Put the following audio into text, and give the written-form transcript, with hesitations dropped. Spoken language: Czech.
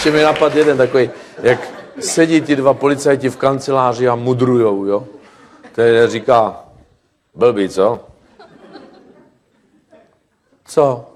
Ještě mi napadl jeden takový, jak sedí ti dva policajti v kanceláři a mudrujou, jo. Ten říká, blbý, co? Co?